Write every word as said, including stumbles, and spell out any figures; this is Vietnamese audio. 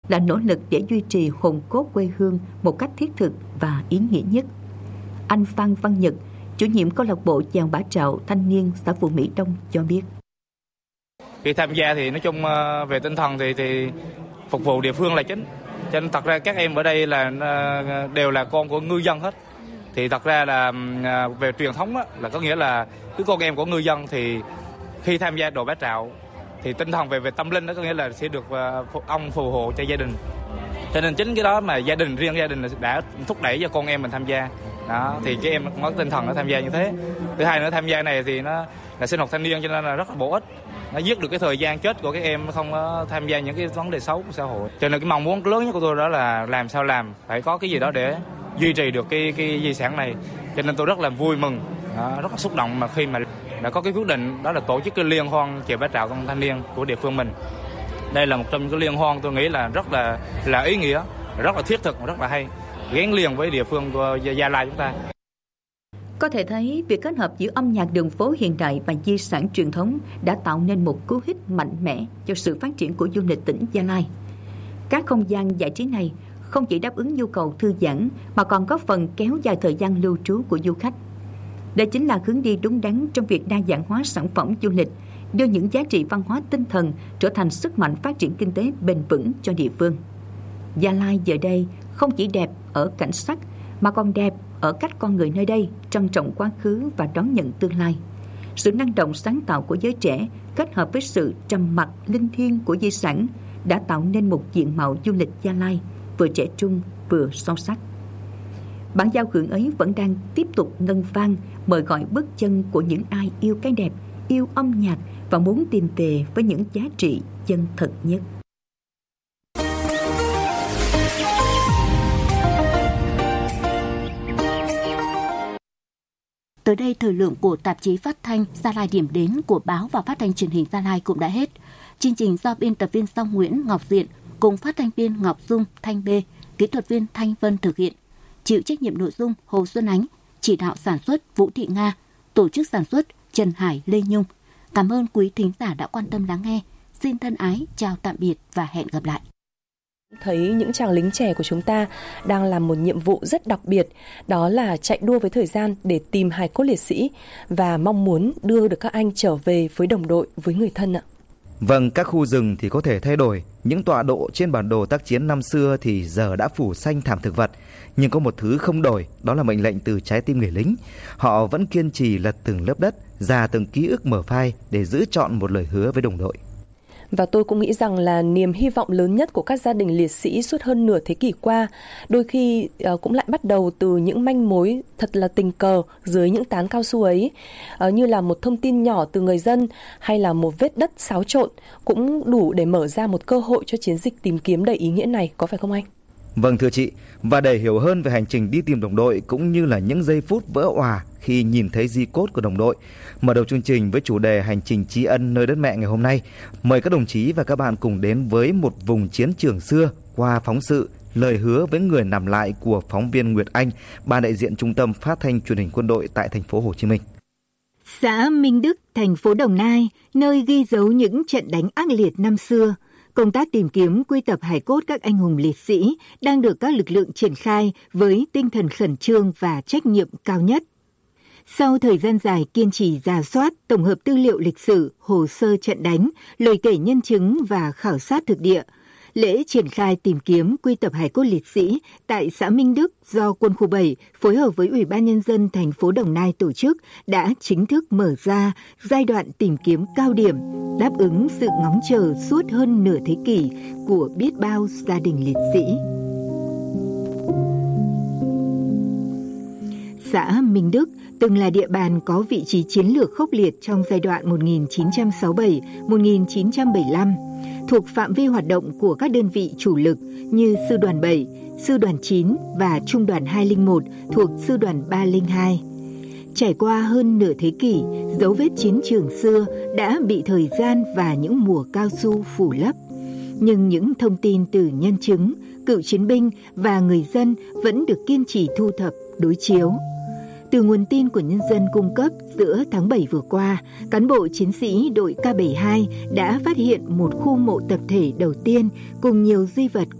là nỗ lực để duy trì hồn cốt quê hương một cách thiết thực và ý nghĩa nhất. Anh Phan Văn Nhật, chủ nhiệm câu lạc bộ chèo bả trạo thanh niên xã Phú Mỹ Đông cho biết. Khi tham gia thì nói chung về tinh thần thì thì phục vụ địa phương là chính. Cho nên thật ra các em ở đây là đều là con của ngư dân hết. Thì thật ra là về truyền thống đó, là có nghĩa là cứ con em của ngư dân thì khi tham gia đội bá trạo thì tinh thần về về tâm linh đó có nghĩa là sẽ được ông phù hộ cho gia đình. Cho nên chính cái đó mà gia đình riêng gia đình đã thúc đẩy cho con em mình tham gia. Đó, thì các em cũng có tinh thần nó tham gia như thế. Thứ hai nữa, tham gia này thì nó là sinh hoạt thanh niên cho nên là rất là bổ ích. Nó giết được cái thời gian chết của các em, không có tham gia những cái vấn đề xấu của xã hội. Cho nên cái mong muốn lớn nhất của tôi đó là làm sao làm phải có cái gì đó để duy trì được cái cái di sản này. Cho nên tôi rất là vui mừng, đó, rất là xúc động mà khi mà đã có cái quyết định đó là tổ chức cái liên hoan chèo bá trạo trong thanh niên của địa phương mình. Đây là một trong những cái liên hoan tôi nghĩ là rất là là ý nghĩa, rất là thiết thực, rất là hay, gắn liền với địa phương của Gia Lai chúng ta. Có thể thấy việc kết hợp giữa âm nhạc đường phố hiện đại và di sản truyền thống đã tạo nên một cú hích mạnh mẽ cho sự phát triển của du lịch tỉnh Gia Lai. Các không gian giải trí này không chỉ đáp ứng nhu cầu thư giãn mà còn góp phần kéo dài thời gian lưu trú của du khách. Đây chính là hướng đi đúng đắn trong việc đa dạng hóa sản phẩm du lịch, đưa những giá trị văn hóa tinh thần trở thành sức mạnh phát triển kinh tế bền vững cho địa phương. Gia Lai giờ đây không chỉ đẹp ở cảnh sắc mà còn đẹp ở cách con người nơi đây trân trọng quá khứ và đón nhận tương lai. Sự năng động sáng tạo của giới trẻ kết hợp với sự trầm mặc linh thiêng của di sản đã tạo nên một diện mạo du lịch Gia Lai vừa trẻ trung vừa sâu sắc. Bản giao hưởng ấy vẫn đang tiếp tục ngân vang mời gọi bước chân của những ai yêu cái đẹp, yêu âm nhạc và muốn tìm về với những giá trị chân thật nhất. Tới đây thời lượng của tạp chí phát thanh Gia Lai điểm đến của báo và phát thanh truyền hình Gia Lai cũng đã hết. Chương trình do biên tập viên Song Nguyễn, Ngọc Diện cùng phát thanh viên Ngọc Dung, Thanh Bê, kỹ thuật viên Thanh Vân thực hiện. Chịu trách nhiệm nội dung Hồ Xuân Ánh, chỉ đạo sản xuất Vũ Thị Nga, tổ chức sản xuất Trần Hải, Lê Nhung. Cảm ơn quý thính giả đã quan tâm lắng nghe. Xin thân ái, chào tạm biệt và hẹn gặp lại. Thấy những chàng lính trẻ của chúng ta đang làm một nhiệm vụ rất đặc biệt, đó là chạy đua với thời gian để tìm hài cốt liệt sĩ và mong muốn đưa được các anh trở về với đồng đội, với người thân ạ. Vâng, các khu rừng thì có thể thay đổi, những tọa độ trên bản đồ tác chiến năm xưa thì giờ đã phủ xanh thảm thực vật. Nhưng có một thứ không đổi, đó là mệnh lệnh từ trái tim người lính. Họ vẫn kiên trì lật từng lớp đất, rà từng ký ức mở phai để giữ trọn một lời hứa với đồng đội. Và tôi cũng nghĩ rằng là niềm hy vọng lớn nhất của các gia đình liệt sĩ suốt hơn nửa thế kỷ qua đôi khi uh, cũng lại bắt đầu từ những manh mối thật là tình cờ dưới những tán cao su ấy, uh, như là một thông tin nhỏ từ người dân hay là một vết đất xáo trộn cũng đủ để mở ra một cơ hội cho chiến dịch tìm kiếm đầy ý nghĩa này, có phải không anh? Vâng thưa chị, và để hiểu hơn về hành trình đi tìm đồng đội cũng như là những giây phút vỡ òa khi nhìn thấy di cốt của đồng đội, mở đầu chương trình với chủ đề hành trình tri ân nơi đất mẹ ngày hôm nay, mời các đồng chí và các bạn cùng đến với một vùng chiến trường xưa qua phóng sự Lời hứa với người nằm lại của phóng viên Nguyệt Anh, ban đại diện Trung tâm Phát thanh Truyền hình Quân đội tại thành phố Hồ Chí Minh. Xã Minh Đức, thành phố Đồng Nai, nơi ghi dấu những trận đánh ác liệt năm xưa. Công tác tìm kiếm quy tập hài cốt các anh hùng liệt sĩ đang được các lực lượng triển khai với tinh thần khẩn trương và trách nhiệm cao nhất. Sau thời gian dài kiên trì rà soát, tổng hợp tư liệu lịch sử, hồ sơ trận đánh, lời kể nhân chứng và khảo sát thực địa, lễ triển khai tìm kiếm quy tập hài cốt liệt sĩ tại xã Minh Đức do Quân khu bảy phối hợp với Ủy ban Nhân dân thành phố Đồng Nai tổ chức đã chính thức mở ra giai đoạn tìm kiếm cao điểm, đáp ứng sự ngóng chờ suốt hơn nửa thế kỷ của biết bao gia đình liệt sĩ. Xã Minh Đức từng là địa bàn có vị trí chiến lược khốc liệt trong giai đoạn một nghìn chín trăm sáu mươi bảy đến một nghìn chín trăm bảy mươi lăm, thuộc phạm vi hoạt động của các đơn vị chủ lực như Sư đoàn bảy, Sư đoàn chín và Trung đoàn hai không một thuộc Sư đoàn ba không hai. Trải qua hơn nửa thế kỷ, dấu vết chiến trường xưa đã bị thời gian và những mùa cao su phủ lấp. Nhưng những thông tin từ nhân chứng, cựu chiến binh và người dân vẫn được kiên trì thu thập, đối chiếu. Từ nguồn tin của nhân dân cung cấp giữa tháng bảy vừa qua, cán bộ chiến sĩ đội K bảy mươi hai đã phát hiện một khu mộ tập thể đầu tiên cùng nhiều di vật